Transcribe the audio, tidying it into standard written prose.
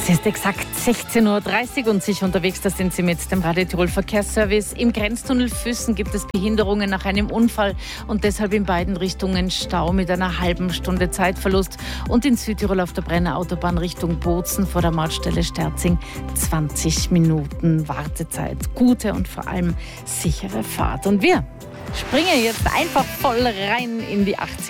Es ist exakt 16.30 Uhr und sicher unterwegs, da sind Sie mit dem Radio Tirol Verkehrsservice. Im Grenztunnel Füssen gibt es Behinderungen nach einem Unfall und deshalb in beiden Richtungen Stau mit einer halben Stunde Zeitverlust. Und in Südtirol auf der Brenner Autobahn Richtung Bozen vor der Mautstelle Sterzing 20 Minuten Wartezeit. Gute und vor allem sichere Fahrt. Und wir springen jetzt einfach voll rein in die 80er.